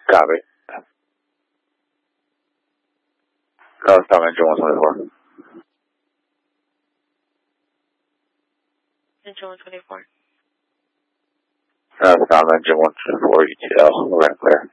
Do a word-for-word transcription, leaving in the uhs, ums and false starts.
Copy. Uh, South Engine one twenty-four. Engine one twenty-four. Uh, South Engine one twenty-four, U T L. We're going to clear.